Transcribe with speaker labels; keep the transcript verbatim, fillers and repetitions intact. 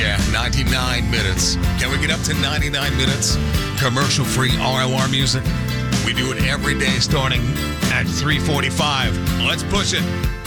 Speaker 1: Yeah, ninety-nine minutes. Can we get up to ninety-nine minutes? Commercial-free R L R music. We do it every day starting at three forty-five. Let's push it.